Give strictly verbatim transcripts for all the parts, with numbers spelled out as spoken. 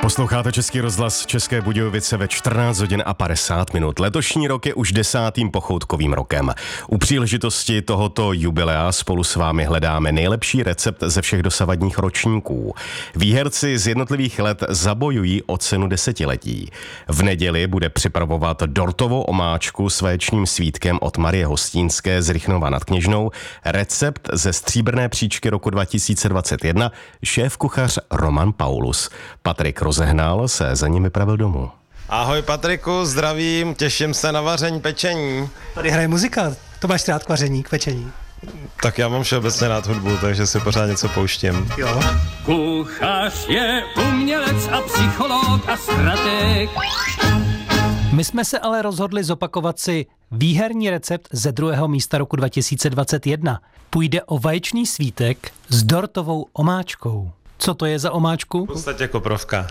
Posloucháte Český rozhlas České Budějovice ve čtrnáct hodin a padesát minut. Letošní rok je už desátým pochoutkovým rokem. U příležitosti tohoto jubilea spolu s vámi hledáme nejlepší recept ze všech dosavadních ročníků. Výherci z jednotlivých let zabojují o cenu desetiletí. V neděli bude připravovat dortovou omáčku s vaječným svítkem od Marie Hostínské z Rychnova nad Kněžnou recept ze stříbrné příčky roku dva tisíce dvacet jedna šéf-kuchař Roman Paulus. Patrik Rozehnal se za ním vypravil domů. Ahoj Patriku, zdravím, těším se na vaření, pečení. Tady hraje muzika, to máš rád k vaření, k pečení. Tak já mám všeobecně rád hudbu, takže si pořád něco pouštím. Jo. Kuchař je umělec a psycholog a strateg. My jsme se ale rozhodli zopakovat si výherní recept ze druhého místa roku dva tisíce dvacet jedna. Půjde o vaječný svítek s dortovou omáčkou. Co to je za omáčku? V podstatě koprovka.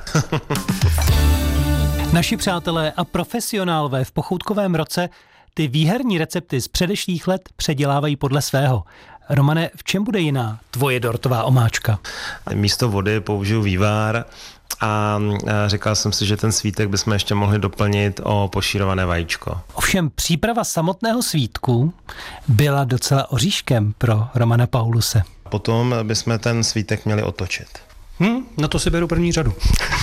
Naši přátelé a profesionálové v pochoutkovém roce ty výherní recepty z předešlých let předělávají podle svého. Romane, v čem bude jiná tvoje dortová omáčka? Místo vody použiju vývar a říkal jsem si, že ten svítek bychom ještě mohli doplnit o pošírované vajíčko. Ovšem příprava samotného svítku byla docela oříškem pro Romana Pauluse. Potom bychom ten svítek měli otočit. Hm, na to si beru první řadu.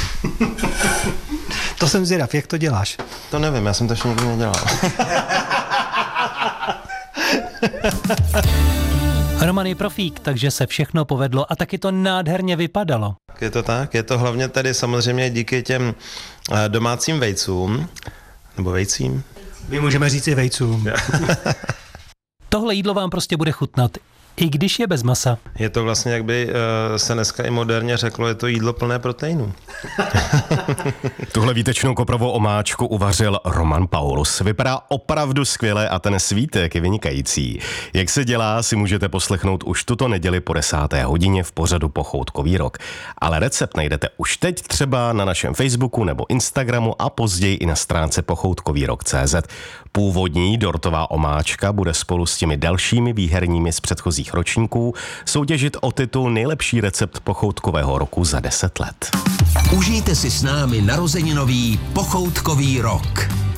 To jsem zvědav, jak to děláš? To nevím, já jsem to ještě nikdy nedělal. Roman je profík, takže se všechno povedlo a taky to nádherně vypadalo. Je to tak? Je to hlavně tady samozřejmě díky těm domácím vejcům, nebo vejcím. My můžeme říct i vejcům. Tohle jídlo vám prostě bude chutnat, i když je bez masa. Je to vlastně, jak by se dneska i moderně řeklo, je to jídlo plné proteinů. Tuhle výtečnou koprovou omáčku uvařil Roman Paulus. Vypadá opravdu skvěle a ten svítek je vynikající. Jak se dělá, si můžete poslechnout už tuto neděli po desáté hodině v pořadu Pochoutkový rok. Ale recept najdete už teď třeba na našem Facebooku nebo Instagramu a později i na stránce pochoutkový rok tečka cé zet. Původní dortová omáčka bude spolu s těmi dalšími výherními z předchozích ročníků soutěžit o titul nejlepší recept pochoutkového roku za deset let. Užijte si s námi narozeninový pochoutkový rok.